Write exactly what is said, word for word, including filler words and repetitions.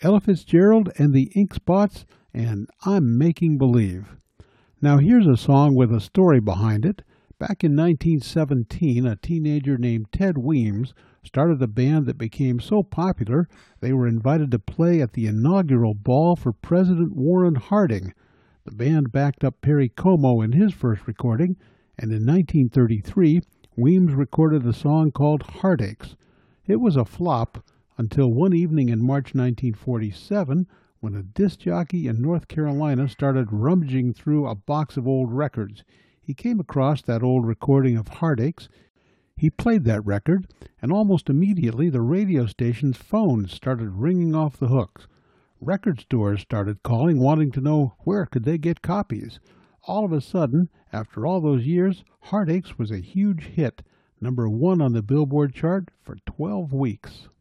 Ella Fitzgerald and the Ink Spots, and I'm Making Believe. Now here's a song with a story behind it. Back in nineteen seventeen, a teenager named Ted Weems started a band that became so popular they were invited to play at the inaugural ball for President Warren Harding. The band backed up Perry Como in his first recording, and in nineteen thirty-three, Weems recorded a song called Heartaches. It was a flop until one evening in March nineteen forty-seven, when a disc jockey in North Carolina started rummaging through a box of old records. He came across that old recording of Heartaches. He played that record, and almost immediately the radio station's phones started ringing off the hooks. Record stores started calling, wanting to know where could they get copies. All of a sudden, after all those years, Heartaches was a huge hit, number one on the Billboard chart for twelve weeks.